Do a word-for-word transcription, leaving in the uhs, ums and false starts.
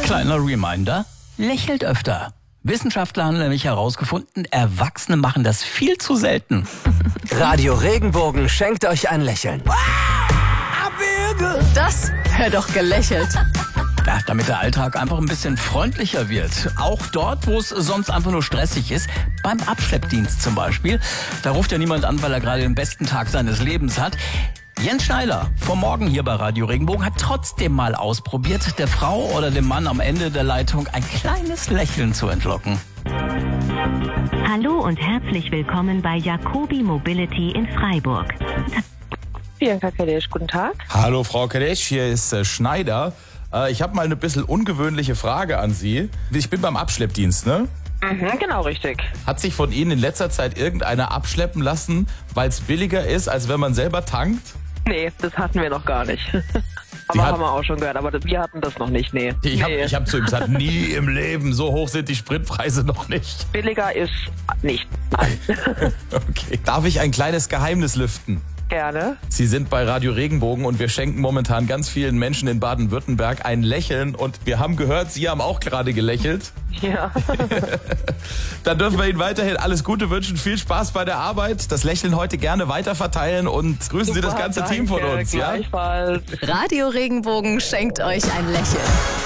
Kleiner Reminder, lächelt öfter. Wissenschaftler haben nämlich herausgefunden, Erwachsene machen das viel zu selten. Radio Regenbogen schenkt euch ein Lächeln. Das hört doch gelächelt. Ja, damit der Alltag einfach ein bisschen freundlicher wird. Auch dort, wo es sonst einfach nur stressig ist. Beim Abschleppdienst zum Beispiel. Da ruft ja niemand an, weil er gerade den besten Tag seines Lebens hat. Jens Schneider vom Morgen hier bei Radio Regenbogen hat trotzdem mal ausprobiert, der Frau oder dem Mann am Ende der Leitung ein kleines Lächeln zu entlocken. Hallo und herzlich willkommen bei Jacobi Mobility in Freiburg. Bianca Kadesch, guten Tag. Hallo Frau Kadesch, hier ist äh, Schneider. Äh, ich habe mal eine bisschen ungewöhnliche Frage an Sie. Ich bin beim Abschleppdienst, ne? Mhm, genau richtig. Hat sich von Ihnen in letzter Zeit irgendeiner abschleppen lassen, weil es billiger ist, als wenn man selber tankt? Nee, das hatten wir noch gar nicht. Aber hat- haben wir auch schon gehört, aber wir hatten das noch nicht, nee. Ich habe nee. ich hab zu ihm gesagt, nie im Leben, so hoch sind die Spritpreise noch nicht. Billiger ist nicht. Nein. Okay. Darf ich ein kleines Geheimnis lüften? Gerne. Sie sind bei Radio Regenbogen und wir schenken momentan ganz vielen Menschen in Baden-Württemberg ein Lächeln und wir haben gehört, Sie haben auch gerade gelächelt. Ja. Dann dürfen wir Ihnen weiterhin alles Gute wünschen, viel Spaß bei der Arbeit, das Lächeln heute gerne weiterverteilen und grüßen Sie das Super, ganze danke, Team von uns. Ja? Gleichfalls. Radio Regenbogen schenkt euch ein Lächeln.